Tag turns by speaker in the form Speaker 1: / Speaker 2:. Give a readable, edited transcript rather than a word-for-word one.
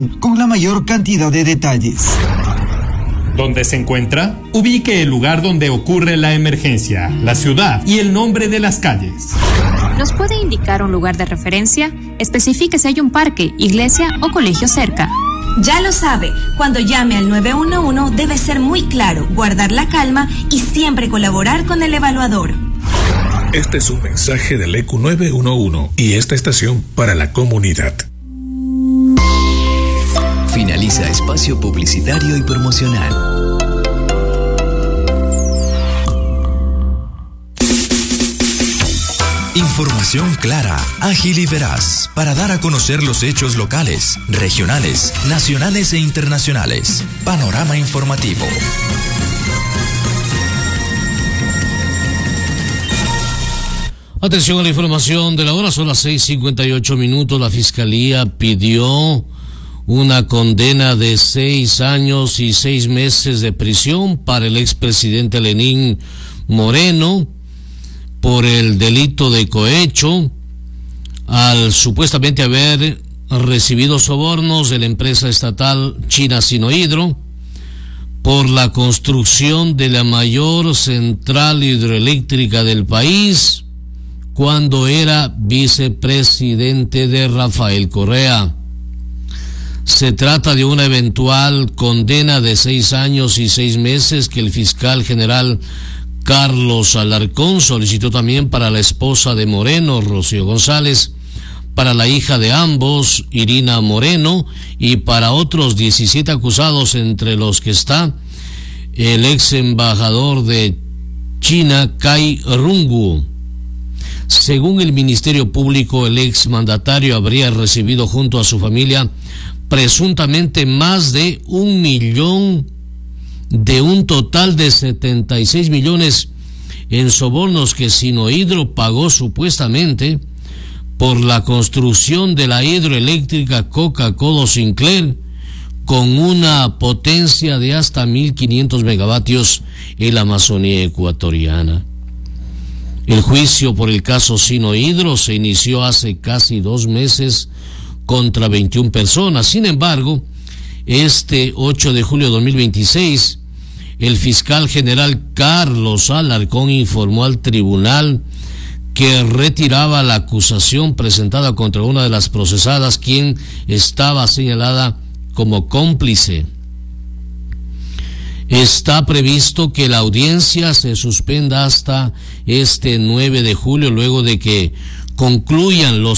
Speaker 1: con la mayor cantidad de detalles.
Speaker 2: ¿Dónde se encuentra? Ubique el lugar donde ocurre la emergencia, la ciudad y el nombre de las calles.
Speaker 3: ¿Nos puede indicar un lugar de referencia? Especifique si hay un parque, iglesia o colegio cerca.
Speaker 4: Ya lo sabe, cuando llame al 911 debe ser muy claro, guardar la calma y siempre colaborar con el evaluador.
Speaker 5: Este es un mensaje del ECU 911 y esta estación para la comunidad.
Speaker 6: Finaliza espacio publicitario y promocional. Información clara, ágil y veraz para dar a conocer los hechos locales, regionales, nacionales e internacionales. Panorama informativo.
Speaker 7: Atención a la información de la hora, son las 6:58 minutos. La Fiscalía pidió una condena de 6 años y 6 meses de prisión para el expresidente Lenín Moreno por el delito de cohecho al supuestamente haber recibido sobornos de la empresa estatal china Sinohydro por la construcción de la mayor central hidroeléctrica del país cuando era vicepresidente de Rafael Correa. Se trata de una eventual condena de 6 años y 6 meses que el fiscal general Carlos Alarcón solicitó también para la esposa de Moreno, Rocío González, para la hija de ambos, Irina Moreno, y para otros 17 acusados, entre los que está el ex embajador de China, Cai Rungu. Según el Ministerio Público, el ex mandatario habría recibido junto a su familia presuntamente más de 1 millón de un total de 76 millones en sobornos que Sinohydro pagó supuestamente por la construcción de la hidroeléctrica Coca-Cola Sinclair con una potencia de hasta 1.500 megavatios en la Amazonía ecuatoriana. El juicio por el caso Sinohydro se inició hace casi 2 meses contra 21 personas. Sin embargo, este 8 de julio de 2026, el fiscal general Carlos Alarcón informó al tribunal que retiraba la acusación presentada contra una de las procesadas, quien estaba señalada como cómplice. Está previsto que la audiencia se suspenda hasta este 9 de julio, luego de que concluyan los